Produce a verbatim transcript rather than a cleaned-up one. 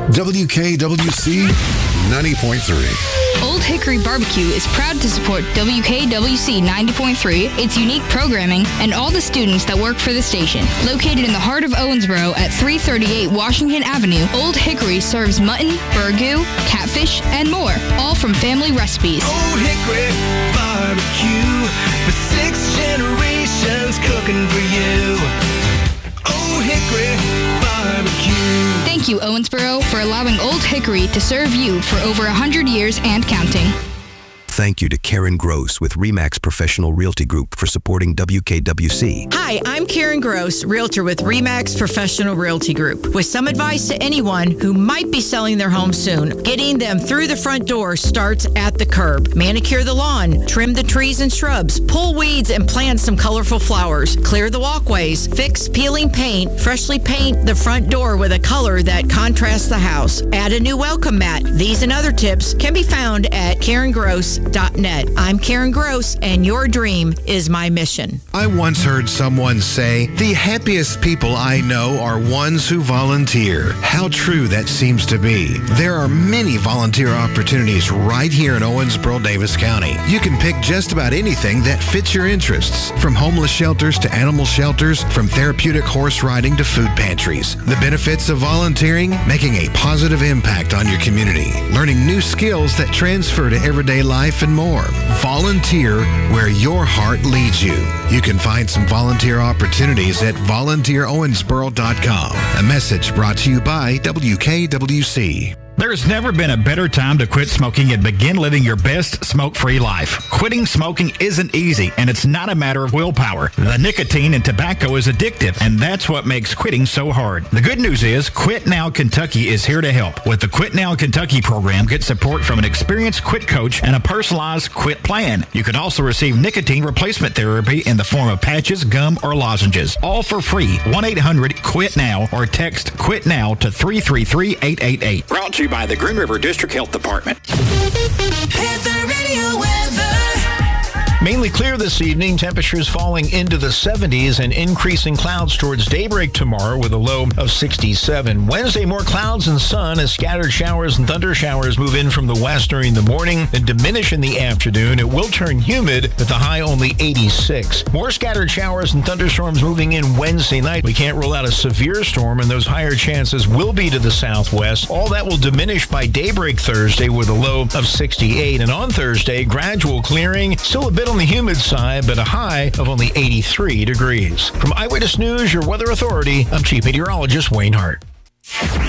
W K W C ninety point three. Old Hickory Barbecue is proud to support W K W C ninety point three, its unique programming, and all the students that work for the station. Located in the heart of Owensboro at three thirty-eight Washington Avenue, Old Hickory serves mutton, burgoo, catfish, and more, all from family recipes. Old Hickory Barbecue, for six generations cooking for you. Old Hickory Barbecue. Thank you, Owensboro, for allowing Old Hickory to serve you for over one hundred years and counting. Thank you to Karen Gross with RE/MAX Professional Realty Group for supporting W K W C. Hi, I'm Karen Gross, Realtor with RE/MAX Professional Realty Group. With some advice to anyone who might be selling their home soon, getting them through the front door starts at the curb. Manicure the lawn, trim the trees and shrubs, pull weeds and plant some colorful flowers, clear the walkways, fix peeling paint, freshly paint the front door with a color that contrasts the house. Add a new welcome mat. These and other tips can be found at Karen Gross dot net. I'm Karen Gross, and your dream is my mission. I once heard someone say, the happiest people I know are ones who volunteer. How true that seems to be. There are many volunteer opportunities right here in Owensboro, Davis County. You can pick just about anything that fits your interests, from homeless shelters to animal shelters, from therapeutic horse riding to food pantries. The benefits of volunteering: making a positive impact on your community, learning new skills that transfer to everyday life, and more. Volunteer where your heart leads you. You can find some volunteer opportunities at volunteer owensboro dot com. A message brought to you by W K W C. There's never been a better time to quit smoking and begin living your best smoke-free life. Quitting smoking isn't easy, and it's not a matter of willpower. The nicotine in tobacco is addictive, and that's what makes quitting so hard. The good news is Quit Now Kentucky is here to help. With the Quit Now Kentucky program, get support from an experienced quit coach and a personalized quit plan. You can also receive nicotine replacement therapy in the form of patches, gum, or lozenges, all for free. one eight hundred quit now or text QUIT NOW to three three three, eight eight eight. Brought to you by the Green River District Health Department. Hit the radio weather. Mainly clear this evening, temperatures falling into the seventies and increasing clouds towards daybreak tomorrow with a low of sixty-seven. Wednesday, more clouds and sun as scattered showers and thunder showers move in from the west during the morning and diminish in the afternoon. It will turn humid with the high only eighty-six. More scattered showers and thunderstorms moving in Wednesday night. We can't rule out a severe storm, and those higher chances will be to the southwest. All that will diminish by daybreak Thursday with a low of sixty-eight. And on Thursday, gradual clearing, still a bit on the humid side, but a high of only eighty-three degrees. From Eyewitness News, your weather authority, I'm Chief Meteorologist Wayne Hart.